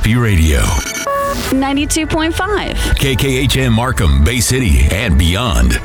Happy Radio. 92.5. KKHM Markham, Bay City, and beyond.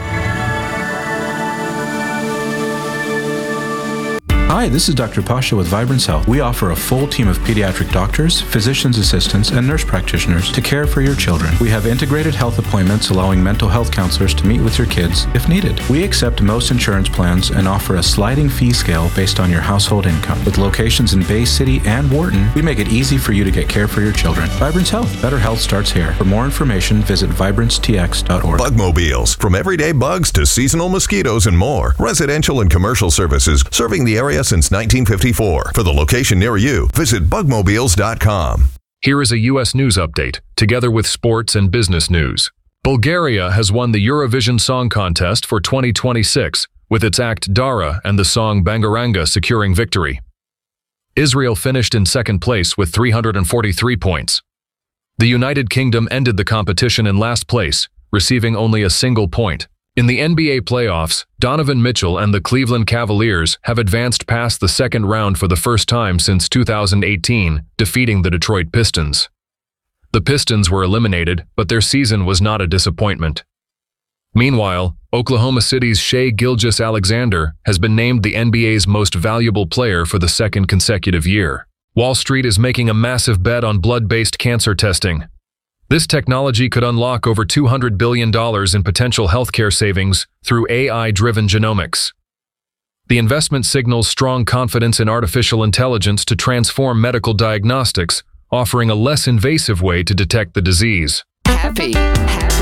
Hi, this is Dr. Pasha with Vibrance Health. We offer a full team of pediatric doctors, physician's assistants, and nurse practitioners to care for your children. We have integrated health appointments allowing mental health counselors to meet with your kids if needed. We accept most insurance plans and offer a sliding fee scale based on your household income. With locations in Bay City and Wharton, we make it easy for you to get care for your children. Vibrance Health. Better health starts here. For more information, visit vibranceTX.org. Bugmobiles. From everyday bugs to seasonal mosquitoes and more. Residential and commercial services serving the area since 1954. For the location near you, visit bugmobiles.com. Here is a U.S. news update, together with sports and business news. Bulgaria has won the Eurovision Song Contest for 2026, with its act Dara and the song Bangaranga securing victory. Israel finished in second place with 343 points. The United Kingdom ended the competition in last place, receiving only a single point. In the NBA playoffs, Donovan Mitchell and the Cleveland Cavaliers have advanced past the second round for the first time since 2018, defeating the Detroit Pistons. The Pistons were eliminated, but their season was not a disappointment. Meanwhile, Oklahoma City's Shai Gilgeous-Alexander has been named the NBA's most valuable player for the second consecutive year. Wall Street is making a massive bet on blood-based cancer testing. This technology could unlock over $200 billion in potential healthcare savings through AI-driven genomics. The investment signals strong confidence in artificial intelligence to transform medical diagnostics, offering a less invasive way to detect the disease. Happy